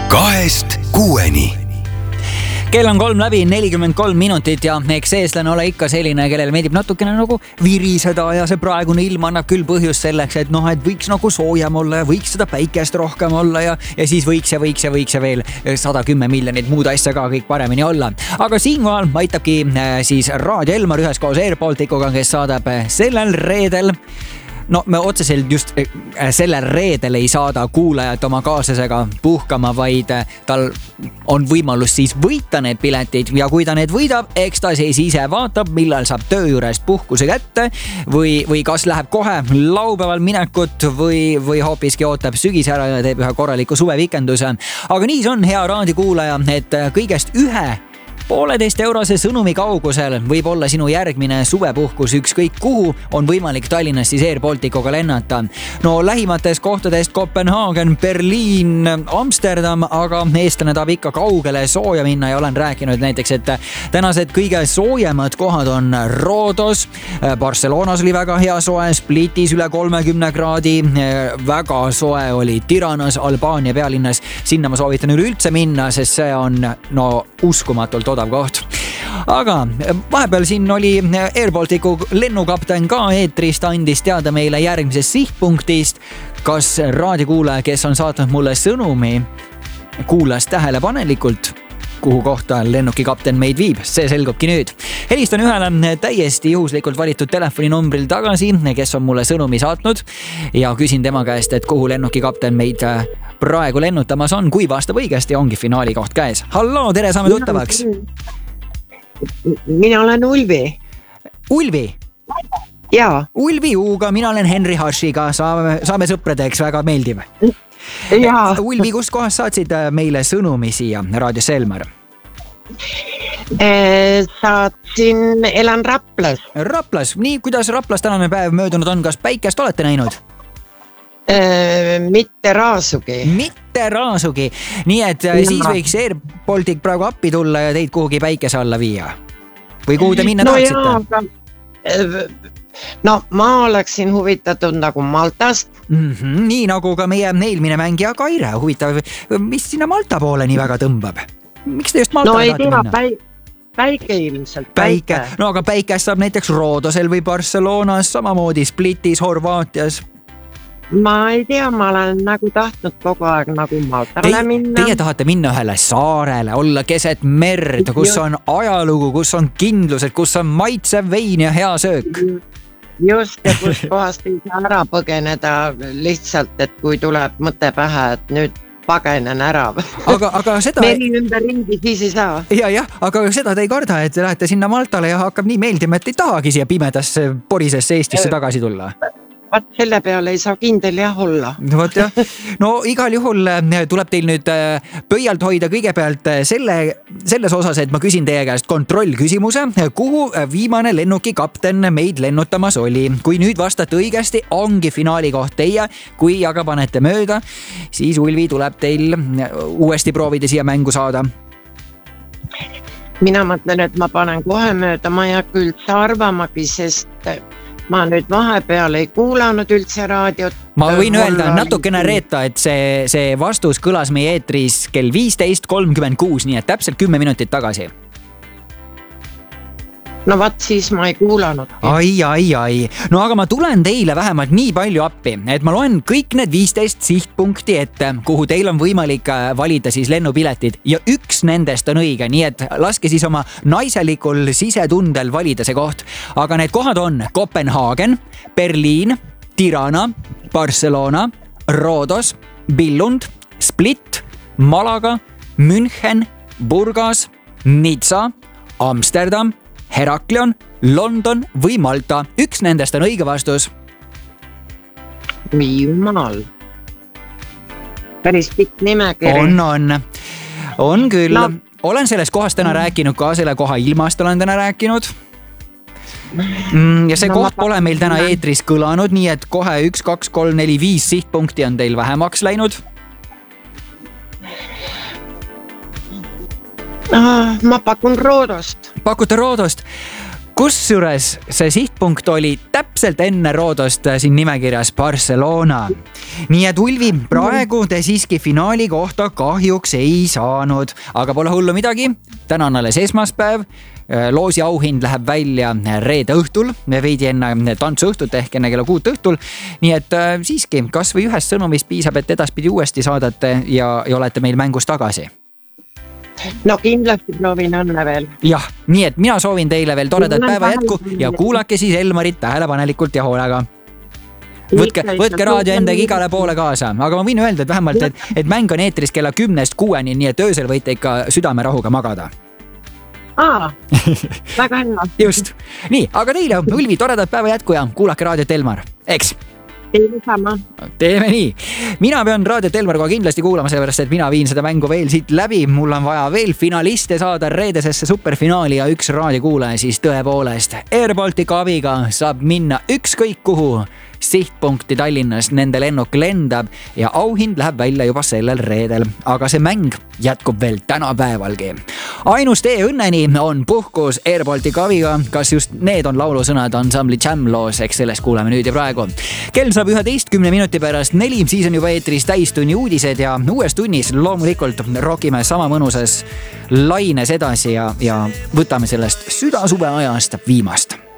2-6. Kell on 3:43 minutit ja eks eestlane ole ikka selline, kellel meeldib natukene nagu viriseda ja see praegune ilm annab küll põhjust selleks, et et võiks nagu soojem olla ja võiks seda päikest rohkem olla ja siis võiks ja veel 110 miljonit muud asja ka kõik paremini olla. Aga siinkohal aitabki siis Raadio Elmar üheskoos Air Balticuga, kes saadab sellel reedel. No me otseselt just sellel reedel ei saada kuulajat oma kaaslasega puhkama, vaid tal on võimalus siis võita need piletid ja kui ta need võidab, eks ta siis ise vaatab, millal saab töö juurest puhkuse kätte või kas läheb kohe laupäeval minekut või hoopiski ootab sügis ära ja teeb ühe korraliku suvevikenduse. Aga nii see on, hea raadiokuulaja, et kõigest 1,5 eurose sõnumi kaugusel võib olla sinu järgmine suvepuhkus ükskõik kuhu, on võimalik Tallinnast siis Air Balticuga lennata. No lähimatest kohtadest Kopenhaagen, Berliin, Amsterdam, aga eestlane tahab ikka kaugele sooja minna ja olen rääkinud näiteks, et tänased kõige soojemad kohad on Rhodos, Barcelonas oli väga hea soe, Splitis üle 30 kraadi, väga soe oli Tiranas, Albaania pealinnas, sinna ma soovitan üleüldse minna, sest see on uskumatult odav koht. Aga vahepeal siin oli Air Balticu lennukapten ka eetrist, andis teada meile järgmisest sihtpunktist. Kas raadiokuulaja, kes on saatnud mulle sõnumi, kuulas tähelepanelikult, kuhu kohta lennukikapten meid viib? See selgubki nüüd. Helistan ühele täiesti juhuslikult valitud telefoninombril tagasi, kes on mulle sõnumi saatnud ja küsin tema käest, et kuhu lennukikapten meid praegu lennutamas on. Kui vastab õigesti, ongi finaali koht käes. Halloo, tere, saame tuttavaks. Mina olen Ulvi. Ulvi? Jaa. Ulvi Uuga, mina olen Henri Hashiga, saame sõpradeks, väga meeldiv. Jaa. Ulvi, kust kohast saatsid meile sõnumi siia Raadio Elmar? Saatsin, elan Raplas. Raplas, nii, kuidas Raplas tänane päev möödunud on, kas päikest olete näinud? Mitte raasugi. Mitte raasugi. Nii et siis võiks Air Baltic praegu appi tulla ja teid kuhugi päikese alla viia. Või kuhu te minna tahaksite? No ma oleksin huvitatud nagu Maltast. Nii nagu ka meie eelmine mängija Kaire. Huvitav, mis sinna Malta poole nii väga tõmbab? Miks te just Malta tahate minna? Päike ilmselt. Päike. No aga päikest saab näiteks Rhodosel või Barcelonas, samamoodi Splitis, Horvaatias. Ma ei tea, ma olen nagu tahtnud kogu aeg nagu Maltale minna. Teie tahate minna ühele saarele, olla keset merd, kus on ajalugu, kus on kindlused, kus on maitsev vein ja hea söök. Just, ja kus kohast ei saa ära põgeneda lihtsalt, et kui tuleb mõte pähe, et nüüd pagenen ära. Aga seda... Meri ümber ringi siis ei saa. Ja, aga seda te ei karda, et te lähete sinna Maltale ja hakkab nii meeldima, et ei tahagi siia pimedasse porisesse Eestisse tagasi tulla. Vaat selle peale ei saa kindel jah olla. No igal juhul tuleb teil nüüd pöialt hoida kõigepealt selles osas, et ma küsin teie käest kontrollküsimuse, kuhu viimane lennukikapten meid lennutamas oli. Kui nüüd vastate õigesti, ongi finaali koht teie. Kui aga panete mööda, siis Ulvi tuleb teil uuesti proovida siia mängu saada. Mina mõtlen, et ma panen kohe mööda, ma ei hakka üldse arvamagi, sest ma nüüd vahepeal ei kuulanud üldse raadiot. Ma võin öelda natukene reeta, et see vastus kõlas meie eetris kell 15:36, nii et täpselt 10 minutit tagasi. No vaat siis ma ei kuulanud. Ai. No aga ma tulen teile vähemalt nii palju appi, et ma loen kõik need 15 sihtpunkti ette, kuhu teil on võimalik valida siis lennupiletid ja üks nendest on õige, nii et laske siis oma naiselikul sisetundel valida see koht. Aga need kohad on Kopenhaagen, Berliin, Tirana, Barcelona, Rhodos, Billund, Split, Malaga, München, Burgas, Nizza, Amsterdam, Heraklion, London või Malta. Üks nendest on õige vastus. Jumal. Päris pikk nimekiri. On küll. No. Olen selles kohast täna rääkinud ka, selle koha ilmast olen täna rääkinud. Ja see koht pole meil täna eetris kõlanud, nii et kohe 1, 2, 3, 4, 5 sihtpunkti on teil vähemaks läinud. Ma pakun Rhodost. Pakute Rhodost. Kusjuures see sihtpunkt oli täpselt enne Rodost siin nimekirjas Barcelona. Nii et Ulvi, praegu te siiski finaali kohta kahjuks ei saanud, aga pole hullu midagi. Täna on alles esmaspäev. Loosi auhind läheb välja reede õhtul, veidi enne tantsuõhtut ehk enne kella 6 õhtul. Nii et siiski, kas või ühest sõnumist piisab, et edaspidi uuesti saadate ja olete meil mängus tagasi. No kindlasti proovin õnne veel. Jah, nii et mina soovin teile veel toredat päeva jätku ja kuulake siis Elmarit tähelepanelikult ja hoolega. Võtke raadio endaga igale poole kaasa, aga ma võin öelda, et vähemalt, et mäng on eetris kella 10-6, nii et öösel võite ikka südamerahuga magada. Väga hea. Just. Nii, aga teile, Ulvi, toredat päeva jätku ja kuulake raadiot Elmar. Eks? Teile sama. Teeme nii. Mina pean raadiot Elmar kohe kindlasti kuulama, sellepärast, et mina viin seda mängu veel siit läbi. Mul on vaja veel finaliste saada reedesesse superfinaali ja üks raadiokuulaja siis tõepoolest. Air Baltica abiga saab minna ükskõik kuhu. Sihtpunkti Tallinnas nende lennuk lendab ja auhind läheb välja juba sellel reedel. Aga see mäng jätkub veel tänapäevalgi. Ainus tee õnneni on puhkus Air Baltica abiga. Kas just need on laulusõnad ansambli Jam loos, eks sellest kuuleme nüüd ja praegu. Kell saab 11 minuti pärast 4, siis on juba eetris täistunni uudised ja uues tunnis loomulikult rokime sama mõnusas laines edasi ja võtame sellest südasuve ajast viimast.